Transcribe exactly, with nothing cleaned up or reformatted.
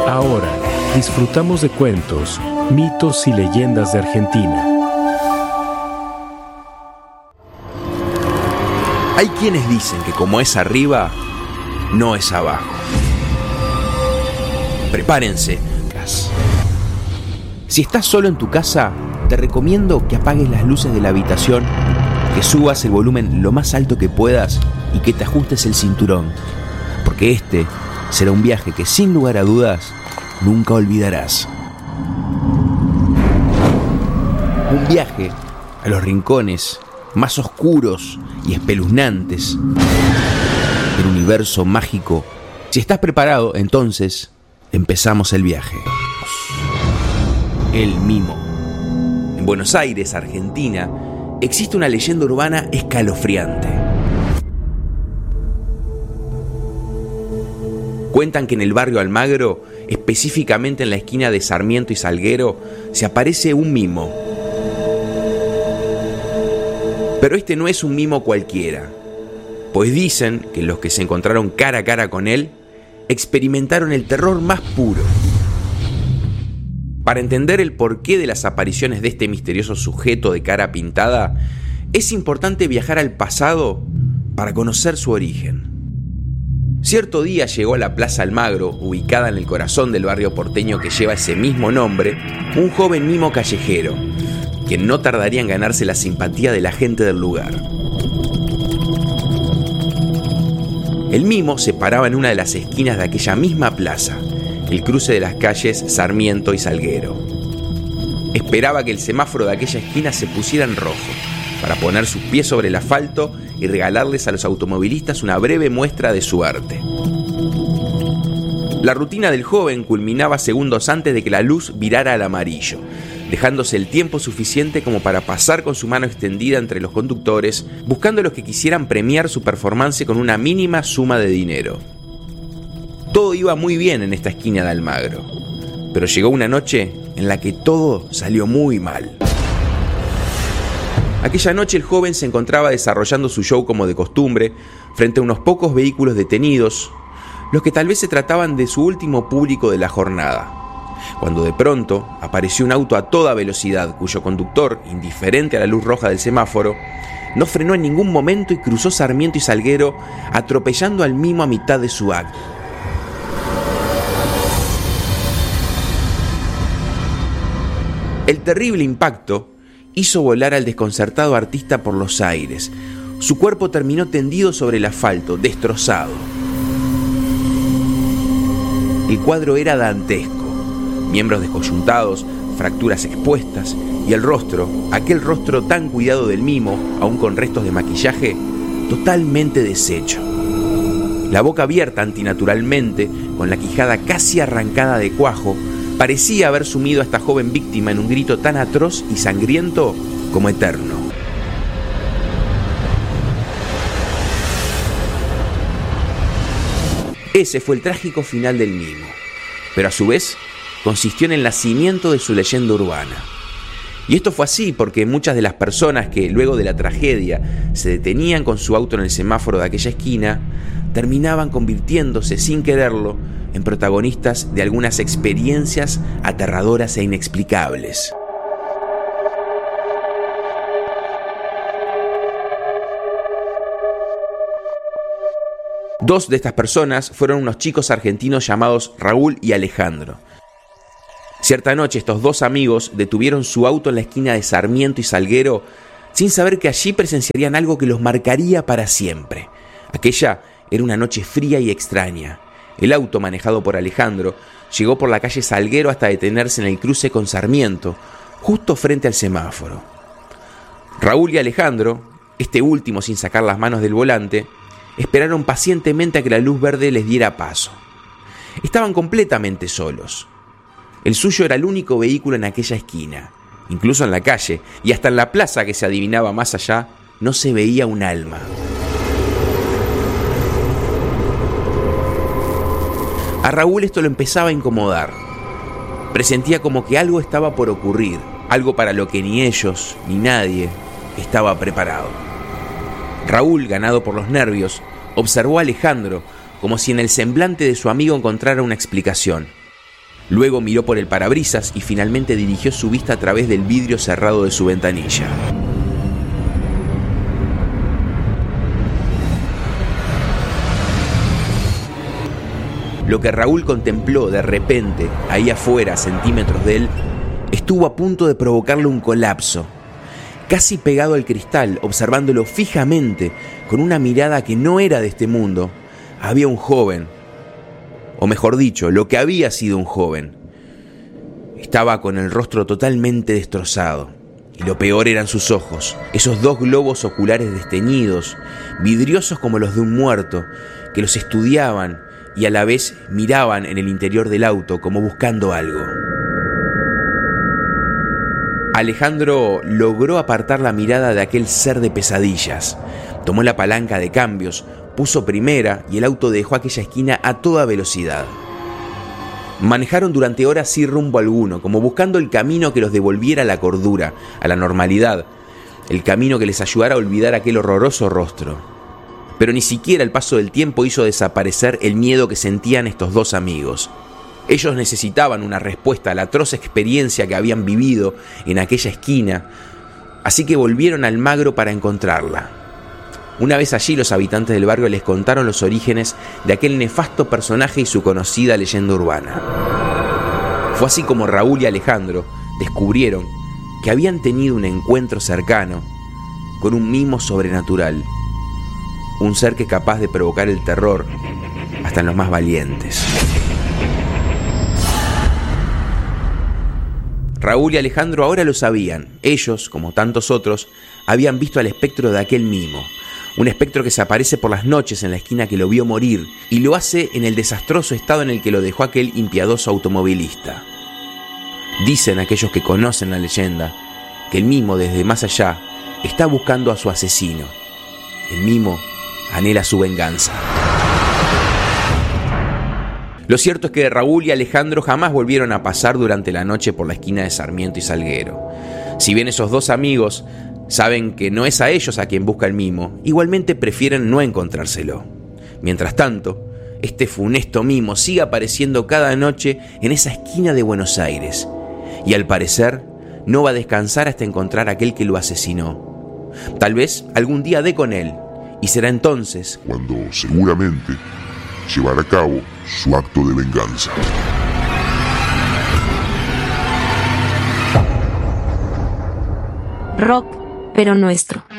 Ahora disfrutamos de cuentos, mitos y leyendas de Argentina. Hay quienes dicen que como es arriba, no es abajo. Prepárense. Si estás solo en tu casa, te recomiendo que apagues las luces de la habitación, que subas el volumen lo más alto que puedas y que te ajustes el cinturón, porque este será un viaje que sin lugar a dudas nunca olvidarás. Un viaje a los rincones más oscuros y espeluznantes del universo mágico. Si estás preparado, entonces empezamos el viaje. El mimo. En Buenos Aires, Argentina, existe una leyenda urbana escalofriante. Cuentan que en el barrio Almagro, específicamente en la esquina de Sarmiento y Salguero, se aparece un mimo. Pero este no es un mimo cualquiera, pues dicen que los que se encontraron cara a cara con él experimentaron el terror más puro. Para entender el porqué de las apariciones de este misterioso sujeto de cara pintada, es importante viajar al pasado para conocer su origen. Cierto día llegó a la Plaza Almagro, ubicada en el corazón del barrio porteño que lleva ese mismo nombre, un joven mimo callejero, quien no tardaría en ganarse la simpatía de la gente del lugar. El mimo se paraba en una de las esquinas de aquella misma plaza, el cruce de las calles Sarmiento y Salguero. Esperaba que el semáforo de aquella esquina se pusiera en rojo, para poner sus pies sobre el asfalto y regalarles a los automovilistas una breve muestra de su arte. La rutina del joven culminaba segundos antes de que la luz virara al amarillo, dejándose el tiempo suficiente como para pasar con su mano extendida entre los conductores, buscando a los que quisieran premiar su performance con una mínima suma de dinero. Todo iba muy bien en esta esquina de Almagro, pero llegó una noche en la que todo salió muy mal. Aquella noche el joven se encontraba desarrollando su show como de costumbre, frente a unos pocos vehículos detenidos, los que tal vez se trataban de su último público de la jornada, cuando de pronto apareció un auto a toda velocidad cuyo conductor, indiferente a la luz roja del semáforo, no frenó en ningún momento y cruzó Sarmiento y Salguero, atropellando al mimo a mitad de su acto. El terrible impacto hizo volar al desconcertado artista por los aires. Su cuerpo terminó tendido sobre el asfalto, destrozado. El cuadro era dantesco. Miembros descoyuntados, fracturas expuestas y el rostro, aquel rostro tan cuidado del mimo, aún con restos de maquillaje, totalmente deshecho. La boca abierta antinaturalmente, con la quijada casi arrancada de cuajo, parecía haber sumido a esta joven víctima en un grito tan atroz y sangriento como eterno. Ese fue el trágico final del mimo, pero a su vez consistió en el nacimiento de su leyenda urbana. Y esto fue así porque muchas de las personas que luego de la tragedia se detenían con su auto en el semáforo de aquella esquina, terminaban convirtiéndose sin quererlo en protagonistas de algunas experiencias aterradoras e inexplicables. Dos de estas personas fueron unos chicos argentinos llamados Raúl y Alejandro. Cierta noche estos dos amigos detuvieron su auto en la esquina de Sarmiento y Salguero sin saber que allí presenciarían algo que los marcaría para siempre. Aquella era una noche fría y extraña. El auto, manejado por Alejandro, llegó por la calle Salguero hasta detenerse en el cruce con Sarmiento, justo frente al semáforo. Raúl y Alejandro, este último sin sacar las manos del volante, esperaron pacientemente a que la luz verde les diera paso. Estaban completamente solos. El suyo era el único vehículo en aquella esquina. Incluso en la calle y hasta en la plaza que se adivinaba más allá, no se veía un alma. A Raúl esto lo empezaba a incomodar. Presentía como que algo estaba por ocurrir, algo para lo que ni ellos ni nadie estaba preparado. Raúl, ganado por los nervios, observó a Alejandro como si en el semblante de su amigo encontrara una explicación. Luego miró por el parabrisas y finalmente dirigió su vista a través del vidrio cerrado de su ventanilla. Lo que Raúl contempló de repente, ahí afuera, a centímetros de él, estuvo a punto de provocarle un colapso. Casi pegado al cristal, observándolo fijamente, con una mirada que no era de este mundo, había un joven, o mejor dicho, lo que había sido un joven. Estaba con el rostro totalmente destrozado, y lo peor eran sus ojos, esos dos globos oculares desteñidos, vidriosos como los de un muerto, que los estudiaban y a la vez miraban en el interior del auto como buscando algo. Alejandro logró apartar la mirada de aquel ser de pesadillas. Tomó la palanca de cambios, puso primera y el auto dejó aquella esquina a toda velocidad. Manejaron durante horas sin rumbo alguno, como buscando el camino que los devolviera a la cordura, a la normalidad, el camino que les ayudara a olvidar aquel horroroso rostro. Pero ni siquiera el paso del tiempo hizo desaparecer el miedo que sentían estos dos amigos. Ellos necesitaban una respuesta a la atroz experiencia que habían vivido en aquella esquina, así que volvieron a Almagro para encontrarla. Una vez allí, los habitantes del barrio les contaron los orígenes de aquel nefasto personaje y su conocida leyenda urbana. Fue así como Raúl y Alejandro descubrieron que habían tenido un encuentro cercano con un mimo sobrenatural, un ser que es capaz de provocar el terror hasta en los más valientes. Raúl y Alejandro ahora lo sabían. Ellos, como tantos otros, habían visto al espectro de aquel mimo. Un espectro que se aparece por las noches en la esquina que lo vio morir y lo hace en el desastroso estado en el que lo dejó aquel impiadoso automovilista. Dicen aquellos que conocen la leyenda que el mimo desde más allá está buscando a su asesino. El mimo anhela su venganza. Lo cierto es que Raúl y Alejandro jamás volvieron a pasar durante la noche por la esquina de Sarmiento y Salguero. Si bien esos dos amigos saben que no es a ellos a quien busca el mimo, igualmente prefieren no encontrárselo. Mientras tanto, este funesto mimo sigue apareciendo cada noche en esa esquina de Buenos Aires, y al parecer no va a descansar hasta encontrar a aquel que lo asesinó. Tal vez algún día dé con él, y será entonces cuando seguramente llevará a cabo su acto de venganza. Rock, pero nuestro.